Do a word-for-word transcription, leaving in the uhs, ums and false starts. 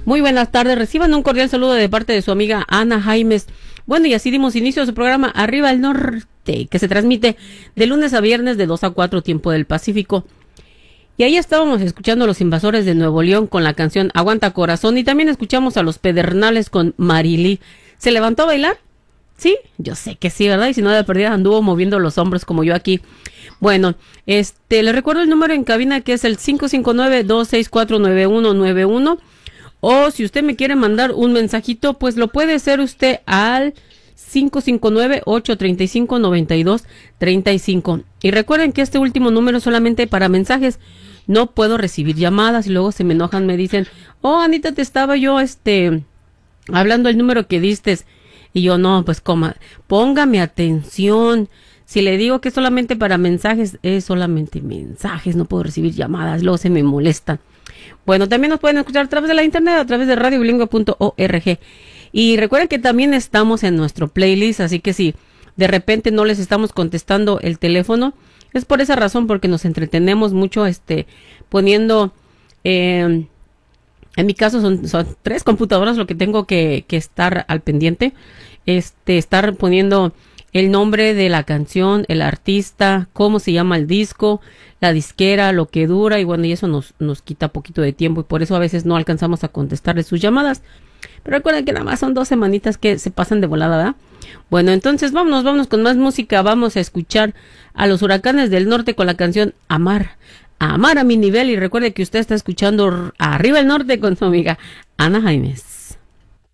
Muy buenas tardes, reciban un cordial saludo de parte de su amiga Ana Jaimes. Bueno, y así dimos inicio a su programa Arriba el Norte, que se transmite de lunes a viernes de dos a cuatro tiempo del Pacífico. Y ahí estábamos escuchando a los Invasores de Nuevo León con la canción Aguanta Corazón, y también escuchamos a los Pedernales con Marilí. ¿Se levantó a bailar? Sí, yo sé que sí, ¿verdad? Y si no, de perdida anduvo moviendo los hombros como yo aquí. Bueno, este, les recuerdo el número en cabina, que es el cinco cinco nueve, dos seis cuatro, nueve uno nueve uno. O si usted me quiere mandar un mensajito, pues lo puede hacer usted al cinco cinco nueve, ocho tres cinco, nueve dos tres cinco. Y recuerden que este último número es solamente para mensajes. No puedo recibir llamadas y luego se me enojan, me dicen, oh, Anita, te estaba yo este hablando el número que diste. Y yo, no, pues coma, póngame atención. Si le digo que es solamente para mensajes, es solamente mensajes, no puedo recibir llamadas, luego se me molestan. Bueno, también nos pueden escuchar a través de la internet, a través de radio bilingüe punto org. Y recuerden que también estamos en nuestro playlist, así que si de repente no les estamos contestando el teléfono, es por esa razón, porque nos entretenemos mucho este poniendo, eh, en mi caso son, son tres computadoras lo que tengo que, que estar al pendiente, este estar poniendo el nombre de la canción, el artista, cómo se llama el disco, la disquera, lo que dura, y bueno, y eso nos, nos quita poquito de tiempo, y por eso a veces no alcanzamos a contestarle sus llamadas. Pero recuerden que nada más son dos semanitas que se pasan de volada, ¿verdad? Bueno, entonces vámonos, vámonos con más música. Vamos a escuchar a los Huracanes del Norte con la canción Amar, Amar a mi nivel, y recuerde que usted está escuchando Arriba el Norte con su amiga Ana Jaimes.